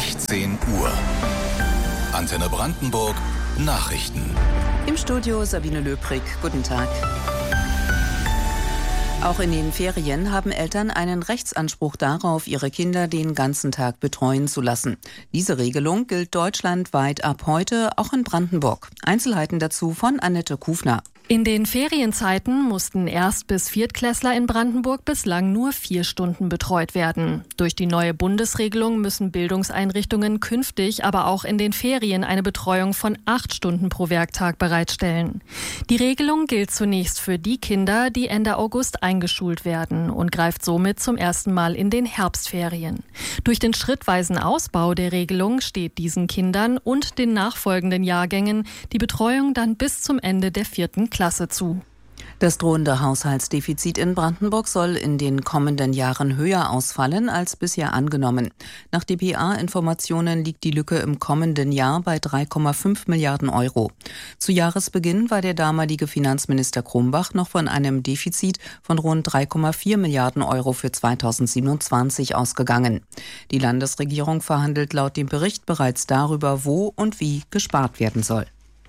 16 Uhr. Antenne Brandenburg Nachrichten. Im Studio Sabine Löbrig. Guten Tag. Auch in den Ferien haben Eltern einen Rechtsanspruch darauf, ihre Kinder den ganzen Tag betreuen zu lassen. Diese Regelung gilt deutschlandweit ab heute, auch in Brandenburg. Einzelheiten dazu von Annette Kufner. In den Ferienzeiten mussten Erst- bis Viertklässler in Brandenburg bislang nur 4 Stunden betreut werden. Durch die neue Bundesregelung müssen Bildungseinrichtungen künftig aber auch in den Ferien eine Betreuung von 8 Stunden pro Werktag bereitstellen. Die Regelung gilt zunächst für die Kinder, die Ende August eingeschult werden und greift somit zum ersten Mal in den Herbstferien. Durch den schrittweisen Ausbau der Regelung steht diesen Kindern und den nachfolgenden Jahrgängen die Betreuung dann bis zum Ende der 4. Klasse zu. Das drohende Haushaltsdefizit in Brandenburg soll in den kommenden Jahren höher ausfallen als bisher angenommen. Nach dpa-Informationen liegt die Lücke im kommenden Jahr bei 3,5 Milliarden Euro. Zu Jahresbeginn war der damalige Finanzminister Krumbach noch von einem Defizit von rund 3,4 Milliarden Euro für 2027 ausgegangen. Die Landesregierung verhandelt laut dem Bericht bereits darüber, wo und wie gespart werden soll.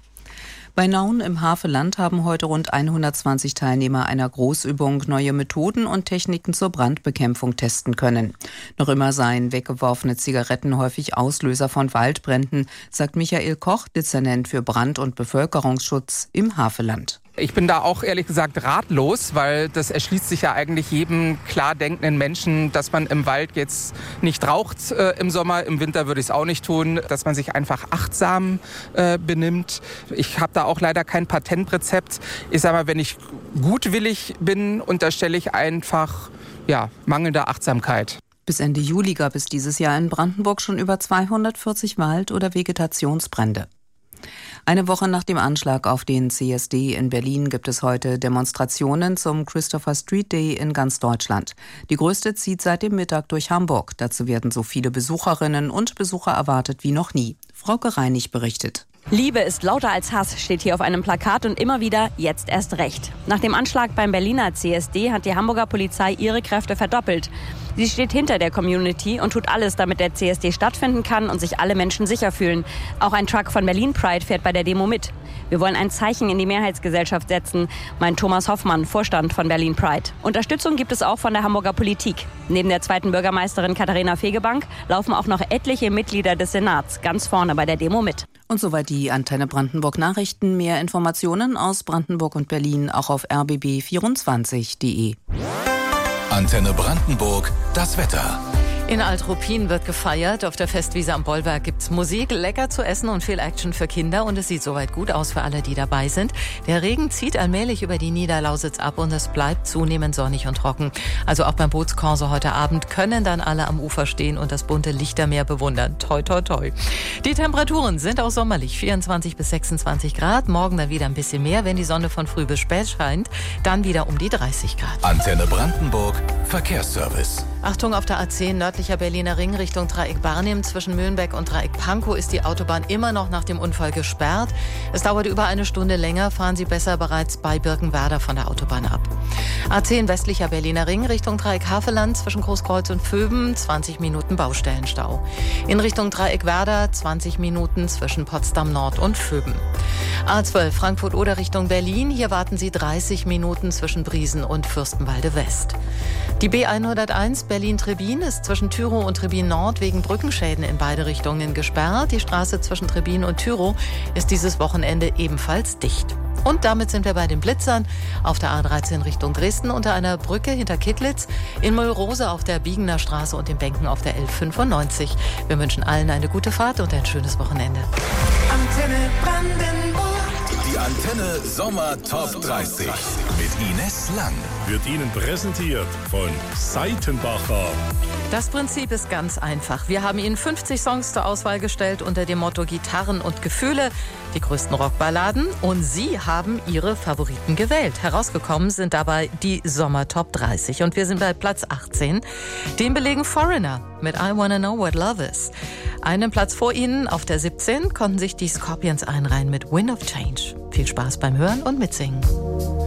Bei Nauen im Havelland haben heute rund 120 Teilnehmer einer Großübung neue Methoden und Techniken zur Brandbekämpfung testen können. Noch immer seien weggeworfene Zigaretten häufig Auslöser von Waldbränden, sagt Michael Koch, Dezernent für Brand- und Bevölkerungsschutz im Havelland. Ich bin da auch ehrlich gesagt ratlos, weil das erschließt sich ja eigentlich jedem klar denkenden Menschen, dass man im Wald jetzt nicht raucht im Sommer, im Winter würde ich es auch nicht tun, dass man sich einfach achtsam benimmt. Ich habe da auch leider kein Patentrezept. Ich sage mal, wenn ich gutwillig bin, unterstelle ich einfach mangelnde Achtsamkeit. Bis Ende Juli gab es dieses Jahr in Brandenburg schon über 240 Wald- oder Vegetationsbrände. Eine Woche nach dem Anschlag auf den CSD in Berlin gibt es heute Demonstrationen zum Christopher Street Day in ganz Deutschland. Die größte zieht seit dem Mittag durch Hamburg. Dazu werden so viele Besucherinnen und Besucher erwartet wie noch nie. Frauke Reinig berichtet. Liebe ist lauter als Hass, steht hier auf einem Plakat und immer wieder jetzt erst recht. Nach dem Anschlag beim Berliner CSD hat die Hamburger Polizei ihre Kräfte verdoppelt. Sie steht hinter der Community und tut alles, damit der CSD stattfinden kann und sich alle Menschen sicher fühlen. Auch ein Truck von Berlin Pride fährt bei der Demo mit. Wir wollen ein Zeichen in die Mehrheitsgesellschaft setzen, meint Thomas Hoffmann, Vorstand von Berlin Pride. Unterstützung gibt es auch von der Hamburger Politik. Neben der zweiten Bürgermeisterin Katharina Fegebank laufen auch noch etliche Mitglieder des Senats ganz vorne bei der Demo mit. Und soweit die Antenne Brandenburg Nachrichten. Mehr Informationen aus Brandenburg und Berlin auch auf rbb24.de. Antenne Brandenburg, das Wetter. In Alt-Ruppin wird gefeiert. Auf der Festwiese am Bollwerk gibt's Musik, lecker zu essen und viel Action für Kinder. Und es sieht soweit gut aus für alle, die dabei sind. Der Regen zieht allmählich über die Niederlausitz ab und es bleibt zunehmend sonnig und trocken. Also auch beim Bootskorso heute Abend können dann alle am Ufer stehen und das bunte Lichtermeer bewundern. Toi, toi, toi. Die Temperaturen sind auch sommerlich. 24 bis 26 Grad. Morgen dann wieder ein bisschen mehr, wenn die Sonne von früh bis spät scheint. Dann wieder um die 30 Grad. Antenne Brandenburg, Verkehrsservice. Achtung, auf der A10 nördlicher Berliner Ring Richtung Dreieck Barnim zwischen Mühlenbeck und Dreieck Pankow ist die Autobahn immer noch nach dem Unfall gesperrt. Es dauert über eine Stunde länger, fahren Sie besser bereits bei Birkenwerder von der Autobahn ab. A10 westlicher Berliner Ring Richtung Dreieck Havelland zwischen Großkreuz und Vöben 20 Minuten Baustellenstau. In Richtung Dreieck Werder 20 Minuten zwischen Potsdam Nord und Vöben. A12 Frankfurt-Oder Richtung Berlin, hier warten Sie 30 Minuten zwischen Briesen und Fürstenwalde West. Die B101 Berlin-Trebin ist zwischen Tyrow und Trebin Nord wegen Brückenschäden in beide Richtungen gesperrt. Die Straße zwischen Trebin und Tyrow ist dieses Wochenende ebenfalls dicht. Und damit sind wir bei den Blitzern auf der A13 Richtung Dresden unter einer Brücke hinter Kittlitz, in Müllrose auf der Biegener Straße und in Benken auf der L95. Wir wünschen allen eine gute Fahrt und ein schönes Wochenende. Antenne Brandenburg. Die Antenne Sommer Top 30 mit Ines Lang. Wird Ihnen präsentiert von Seitenbacher. Das Prinzip ist ganz einfach. Wir haben Ihnen 50 Songs zur Auswahl gestellt unter dem Motto Gitarren und Gefühle, die größten Rockballaden. Und Sie haben Ihre Favoriten gewählt. Herausgekommen sind dabei die Sommer Top 30. Und wir sind bei Platz 18. Den belegen Foreigner mit I Wanna Know What Love Is. Einen Platz vor Ihnen auf der 17 konnten sich die Scorpions einreihen mit Wind of Change. Viel Spaß beim Hören und Mitsingen.